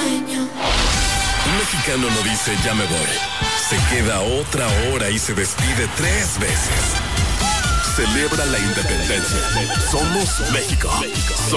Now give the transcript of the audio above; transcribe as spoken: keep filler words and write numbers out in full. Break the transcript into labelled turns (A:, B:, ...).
A: sueño.
B: Un mexicano no dice ya me voy. Se queda otra hora y se despide tres veces. Celebra la independencia. Somos México.